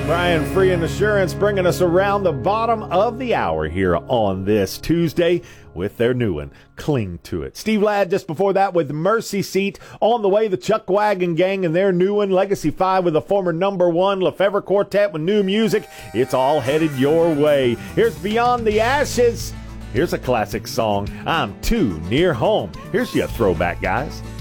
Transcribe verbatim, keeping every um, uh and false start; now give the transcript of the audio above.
Brian Free and Assurance bringing us around the bottom of the hour here on this Tuesday with their new one, Cling to It. Steve Ladd just before that with Mercy Seat. On the way, the Chuck Wagon Gang and their new one, Legacy five with a former number one, Lefevre Quartet with new music. It's all headed your way. Here's Beyond the Ashes. Here's a classic song, I'm Too Near Home. Here's your throwback, guys.